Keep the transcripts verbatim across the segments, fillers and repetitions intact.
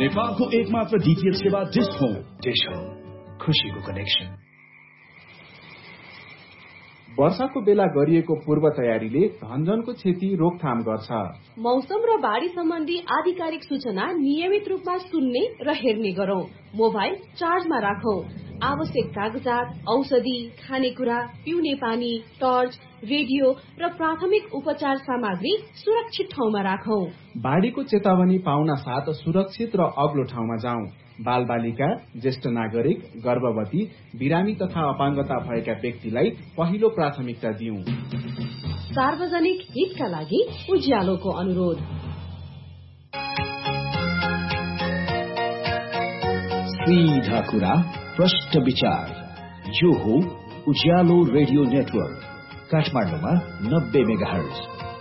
नेपालको एकमात्र डीटीएच सेवा डिश होम। डिश होम, खुशीको कनेक्सन। वर्षाको बेला गरिएको पूर्व तयारीले धनजनको क्षति रोकथाम गर्छ। मौसम र बाढी सम्बन्धी आधिकारिक सूचना नियमित रूपमा सुन्ने र हेर्ने गरौं। मोबाइल चार्जमा राखौं। आवश्यक कागजात, औषधि, खानेकुरा, पिउने पानी, टर्च, रेडियो र प्राथमिक उपचार सामग्री सुरक्षित ठाउँमा राखौं। बाढीको चेतावनी पाउन साथ सुरक्षित र अग्लो ठाउँमा जाउँ। बाल बालिका, ज्येष्ठ नागरिक, गर्भवती, बिरामी तथा अपाङ्गता भएका व्यक्तिलाई पहिलो प्राथमिकता दिउँ। सार्वजनिक हितका लागि उज्यालोको अनुरोध। सीधा कुरा, प्रष्ट विचार, यो हो उज्यालो रेडियो नेटवर्क, काठमाडौँमा नब्बे मेगाहर्ज।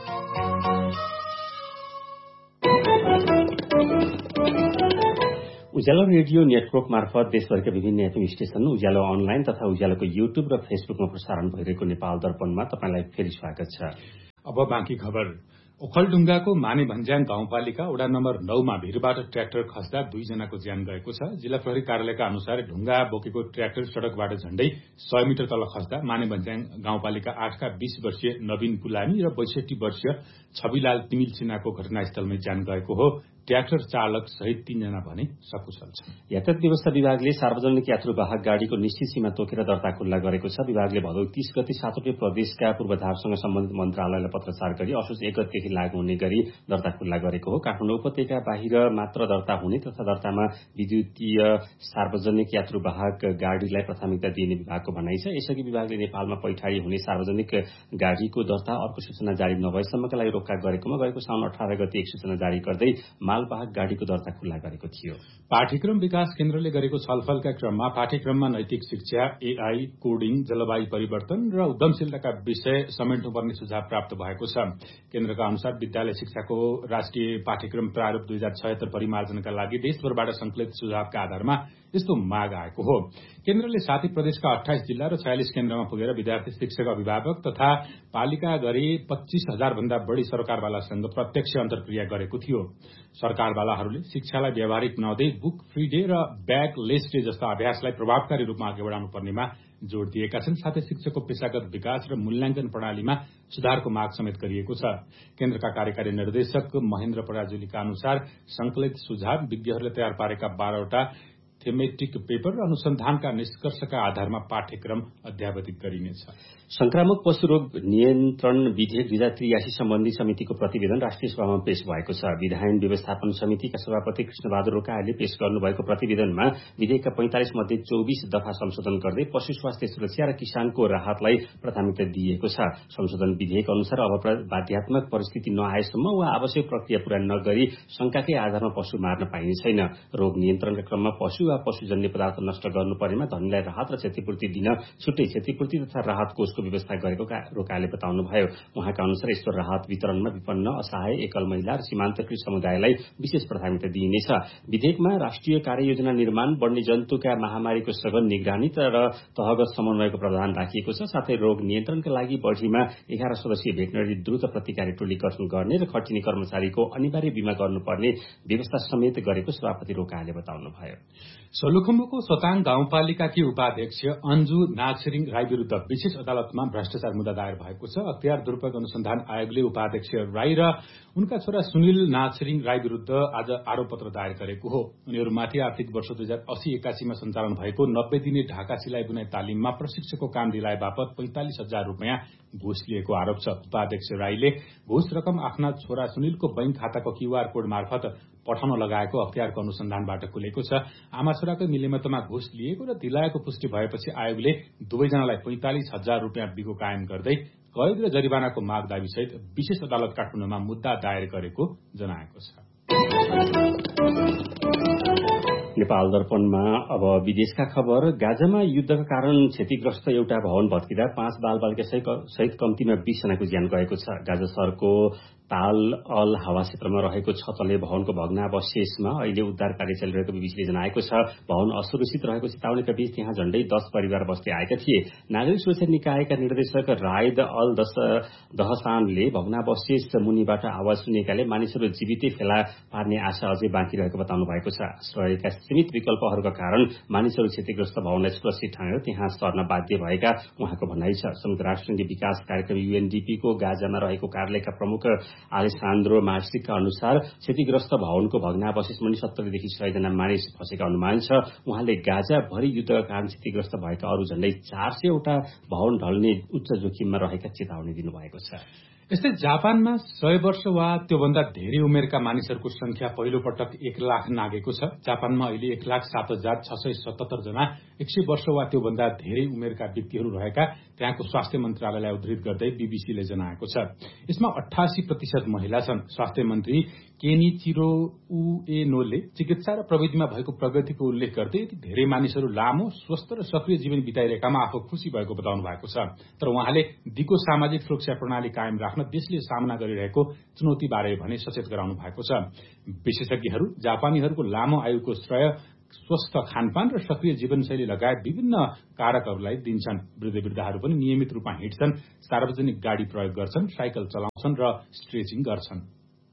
उज्यालो रेडियो नेटवर्क मार्फत देशभरका विभिन्न एफएम स्टेशन, उज्यालो अनलाइन तथा उज्यालोको युट्युब र फेसबुकमा प्रसारण भइरहेको नेपाल दर्पणमा तपाईलाई फेरि स्वागत छ। अब बाँकी खबर। ओखलढुङ्गाको माने भन्ज्याङ गाउँपालिका वडा नम्बर नौमा भिरबाट ट्र्याक्टर खस्दा दुईजनाको ज्यान गएको छ। जिल्ला प्रहरी कार्यालयका अनुसार ढुङ्गा बोकेको ट्र्याक्टर सड़कबाट झण्डै सय मिटर तल खस्दा माने भन्ज्याङ गाउँपालिका आठका बीस वर्षीय नवीन कुलामी र बैसठी वर्षीय छविलाल तिमिल सिन्हाको घटनास्थलमै ज्यान गएको हो। ट्र्याक्टर चालक सहित तीनजना भने सकुशल छ। यातायात व्यवस्था विभागले सार्वजनिक यात्रुवाहक गाड़ीको निश्चित सीमा तोकेर दर्ता खुल्ला गरेको छ। विभागले भदौ तीस गते सातवटै प्रदेशका पूर्वाधारसँग सम्बन्धित मन्त्रालयलाई पत्रचार गरी असोज एक गतेदेखि लागू हुने गरी दर्ता खुल्ला गरेको हो। काठमाडौँ उपत्यका बाहिर मात्र दर्ता हुने तथा दर्तामा विद्युतीय सार्वजनिक यात्रुवाहक गाड़ीलाई प्राथमिकता दिने विभागको भनाइ छ। यसअघि विभागले नेपालमा पैठारी हुने सार्वजनिक गाड़ीको दर्ता अर्को सूचना जारी नभएसम्मका लागि रोकका गरेकोमा गएको साउन अठार गते एक सूचना जारी गर्दै मालवाहक गाड़ीको दर्ता खुल्ला गरेको थियो। पाठ्यक्रम विकास केन्द्रले गरेको छलफलका क्रममा पाठ्यक्रममा नैतिक शिक्षा, एआई, कोडिङ, जलवायु परिवर्तन र उद्यमशीलताका विषय समेट्नुपर्ने सुझाव प्राप्त भएको छ। केन्द्रका अनुसार विद्यालय शिक्षाको राष्ट्रिय पाठ्यक्रम प्रारूप दुई हजार छयत्तर परिमार्जनका लागि देशभरबाट संकलित सुझावका आधारमा यस्तो माग आएको हो। केन्द्रले साथै प्रदेशका अठाइस जिल्ला र छयालिस केन्द्रमा पुगेर विद्यार्थी, शिक्षक, अभिभावक तथा पालिका गरी पच्चीस हजार भन्दा बढ़ी सरकारवालासँग प्रत्यक्ष अन्तर्क्रिया गरेको थियो। सरकारवालाहरूले शिक्षालाई व्यावहारिक बनाउँदै बुक फ्री डे र ब्याग लेस डे जस्ता अभ्यासलाई प्रभावकारी रूपमा अघि बढ़ाउनु पर्नेमा जोड़ दिएका छन्। साथै शिक्षकको पेशागत विकास र मूल्याङ्कन प्रणालीमा सुधारको माग समेत गरिएको छ। केन्द्रका कार्यकारी निर्देशक महेन्द्र पराजुलीका अनुसार संकलित सुझाव विज्ञहरूले तयार पारेका बाह्रवटा थेमेटिक पेपर र अनुसन्धानका निष्कर्षका आधारमा पाठ्यक्रम अध्यावधिक गरिनेछ। संक्रामक पशु रोग नियन्त्रण विधेयक दुई हजार त्रियासी सम्बन्धी समितिको प्रतिवेदन राष्ट्रिय सभामा पेश भएको छ। विधायन व्यवस्थापन समितिका सभापति कृष्णबहादुर रोकाले पेश गर्नुभएको प्रतिवेदनमा विधेयकका पैंतालिस मध्ये चौबीस दफा संशोधन गर्दै पशु स्वास्थ्य सुरक्षा र किसानको राहतलाई प्राथमिकता दिएको छ। संशोधन विधेयक अनुसार अब बाध्यात्मक परिस्थिति नआएसम्म वा आवश्यक प्रक्रिया पूरा नगरी शंकाकै आधारमा पशु मार्न पाइने छैन। रोग नियन्त्रणका क्रममा पशु वा पशुजन्य पदार्थ नष्ट गर्नुपर्नेमा धनीलाई राहत र क्षतिपूर्ति दिन छुट्टै क्षतिपूर्ति तथा राहत कोषको व्यवस्था गरेको रोकाले बताउनुभयो। उहाँका अनुसार यस्तो राहत वितरणमा विपन्न, असहाय, एकल महिला र सीमान्तकृत समुदायलाई विशेष प्राथमिकता दिइनेछ। विधेयकमा राष्ट्रिय कार्ययोजना निर्माण, बढ्ने जन्तुका महामारीको सघन निगरानी र तहगत समन्वयको प्रावधान राखिएको छ। साथै रोग नियन्त्रणका लागि बढ़ीमा एघार सदस्यीय भेटनरी द्रुत प्रतिकारी टोली गठन गर्ने र खटिने कर्मचारीको अनिवार्य बीमा गर्नुपर्ने व्यवस्था समेत गरेको सभापति रोकाले बताउनुभयो। सोलुखुम्बुको सोताङ गाउँपालिकाकी उपाध्यक्ष अन्जु नागछिरिङ राई विरूद्ध विशेष अदालतमा भ्रष्टाचार मुद्दा दायर भएको छ। अख्तियार दुरूपयोग अनुसन्धान आयोगले उपाध्यक्ष राई र उनका छोरा सुनिल नागछिरिङ राई विरूद्ध आज आरोप पत्र दायर गरेको हो। उनीहरूमाथि आर्थिक वर्ष दुई हजार अस्सी एकासीमा सञ्चालन भएको नब्बे दिने ढाका सिलाइ बुनाइ तालिममा प्रशिक्षकको काम दिलाए बापत पैंतालिस हजार रूपियाँ घुस लिएको आरोप छ। उपाध्यक्ष राईले घुस रकम आफ्ना छोरा सुनिलको बैंक खाताको क्यूआर कोड मार्फत पठाउन लगाएको अख्तियारको अनुसन्धानबाट खुलेको छ। आमा छोराकै मिलेमतोमा घुस लिएको र दिलाएको पुष्टि भएपछि आयोगले दुवैजनालाई पैंतालिस हजार रूपियाँ बिगो कायम गर्दै कैद र जरिवानाको माग दाबीसहित विशेष अदालत काठमाडौँमा मुद्दा दायर गरेको जनाएको छ। नेपाल दर्पणमा अब विदेशका खबर। गाजामा युद्धका कारण क्षतिग्रस्त एउटा भवन भत्किँदा पाँच बालबालिका सहित कम्तीमा बीस जनाको ज्यान गएको छ। गाजा शहरको ताल अल हावा क्षेत्रमा रहेको छ तले भवनको भग्नावशेषमा अहिले उद्धार कार्य चलिरहेको बीबीसीले जनाएको छ। भवन असुरक्षित रहेको चेतावनीका बीच त्यहाँ झण्डै दस परिवार बस्दै आएका थिए। नागरिक सुरक्षा निकायका निर्देशक रायद अल दहसानले भग्नावशेष मुनिबाट आवाज सुनेकाले मानिसहरू जीवितै फेला पार्ने आशा अझै बाँकी रहेको बताउनु भएको छ। आश्रयका सीमित विकल्पहरूका कारण मानिसहरू क्षतिग्रस्त भवनलाई सुरक्षित ठानेर त्यहाँ सर्न बाध्य भएका उहाँको भनाइ छ। संयुक्त राष्ट्रसङ्घीय विकास कार्यक्रम यूएनडीपीको गाजामा रहेको कार्यालयका प्रमुख आलेसान्द्रो मार्सिकका अनुसार क्षतिग्रस्त भवनको भग्नावशेष मुनि सत्तरीदेखि सय जना मानिस फँसेका अनुमान छ। उहाँले गाजा भरि युद्धका कारण क्षतिग्रस्त भएका अरू झण्डै चार सयवटा भवन ढल्ने उच्च जोखिममा रहेका चेतावनी दिनुभएको छ। यस्तै जापानमा सय वर्ष वा त्योभन्दा धेरै उमेरका मानिसहरूको संख्या पहिलो पटक एक लाख नागेको छ। जापानमा अहिले एक लाख सात हजार छ सय सतहत्तर जना एक सय वर्ष वा त्योभन्दा धेरै उमेरका व्यक्तिहरू रहेका त्यहाँको स्वास्थ्य मन्त्रालयलाई उद्धृत गर्दै बीबीसीले जनाएको छ। यसमा अठासी प्रतिशत महिला छन्। स्वास्थ्य मन्त्री केनिचिरो उएनोले चिकित्सा र प्रविधिमा भएको प्रगतिको उल्लेख गर्दै यति धेरै मानिसहरू लामो स्वस्थ र सक्रिय जीवन बिताइरहेकामा आफू खुशी भएको बताउनु भएको छ। तर उहाँले दिगो सामाजिक सुरक्षा प्रणाली कायम राख्न देशले सामना गरिरहेको चुनौतीबारे भने सचेत गराउनु भएको छ। विशेषज्ञहरू जापानीहरूको लामो आयुको श्रेय स्वस्थ खानपान र सक्रिय जीवनशैली लगायत विभिन्न कारकहरूलाई दिन्छन्। वृद्ध वृद्धाहरू पनि नियमित रूपमा हिँड्छन्, सार्वजनिक गाडी प्रयोग गर्छन्, साइकल चलाउँछन् र स्ट्रेचिङ गर्छन्।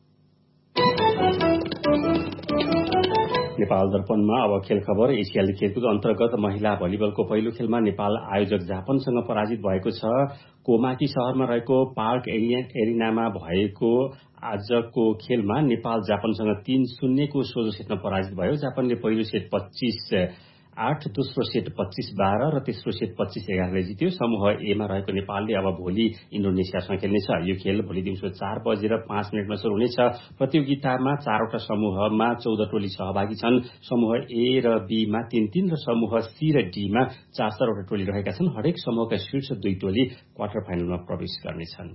नेपाल दर्पणमा अब खेल खबर। एसियाली खेलकुद अन्तर्गत महिला भलिबलको पहिलो खेलमा नेपाल आयोजक जापानसँग पराजित भएको छ। कोमाकी शहरमा रहेको पार्क एरिनामा भएको आजको खेलमा नेपाल जापानसँग तीन शून्यको सोझो सेटमा पराजित भयो। जापानले पहिलो सेट पच्चीस आठ, दोस्रो सेट पच्चीस बाह्र र तेस्रो सेट पच्चीस एघारले जित्यो। समूह एमा रहेको नेपालले अब भोलि इन्डोनेसियासँग खेल्नेछ। यो खेल भोलि दिउँसो चार बजेर पाँच मिनटमा शुरू हुनेछ। प्रतियोगितामा चारवटा समूहमा चौध टोली सहभागी छन्। समूह ए र बीमा तीन तीन र समूह सी र डीमा चार चारवटा टोली रहेका छन्। हरेक समूहका शीर्ष दुई टोली क्वार्टर फाइनलमा प्रवेश गर्नेछन्।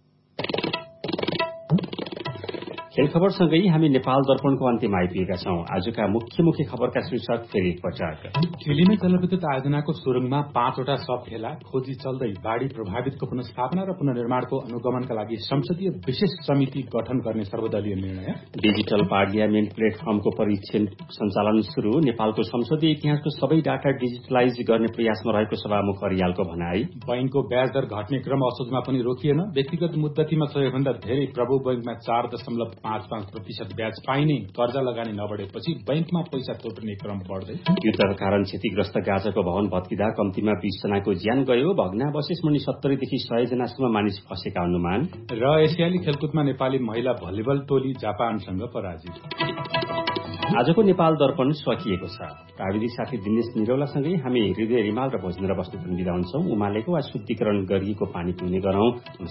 खेल खबरसँगै हामी नेपाल दर्पणको अन्त्यमा आइपुगेका छौं। आजका मुख्य मुख्य खबरका शीर्षक फेरि एकपटक। खेलीमै जलविद्युत आयोजनाको सुरुङमा पाँचवटा सब फेला खोजी चल्दै बाढ़ी प्रभावितको पुनर्स्थापना र पुनर्निर्माणको अनुगमनका लागि संसदीय विशेष समिति गठन गर्ने सर्वदलीय निर्णय। डिजिटल पार्लियामेन्ट प्लेटफर्मको परीक्षण सञ्चालन शुरू। नेपालको संसदीय इतिहासको सबै डाटा डिजिटलाइज गर्ने प्रयासमा रहेको सभामुख अरियालको भनाई। बैंकको ब्याज दर घट्ने क्रम असोजमा पनि रोकिएन। व्यक्तिगत मुद्दतीमा सबैभन्दा धेरै प्रभु बैंकमा चार दशमलव पाँच पाँच प्रतिशत ब्याज पाइने, कर्जा लगानी नबढेपछि बैंकमा पैसा तोड्ने क्रम बढ्दै। युद्धका कारण क्षतिग्रस्त गाजाको भवन भत्किँदा कम्तीमा बीस जनाको ज्यान गयो। भग्नावशेष मुनि सत्तरीदेखि सय जनासम्म मानिस फँसेका अनुमान। र एसियाली खेलकुदमा नेपाली महिला भलिबल टोली जापानसँग पराजित। आजको नेपाल दर्पण सकिएको छ। प्राविधिक साथी दिनेश निरौलासँगै हामी हृदय रिमाल र भोजन र बस्ने बिदा हुन्छौं। उमालेको वा शुद्धिकरण गरिएको पानी पिउने गरौं।